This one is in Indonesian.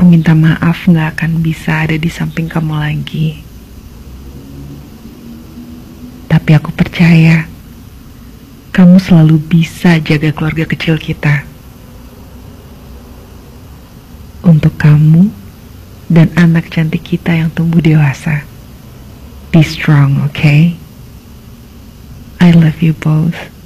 minta maaf gak akan bisa ada di samping kamu lagi. Tapi aku percaya kamu selalu bisa jaga keluarga kecil kita. Untuk kamu dan anak cantik kita yang tumbuh dewasa. Be strong, okay? I love you both.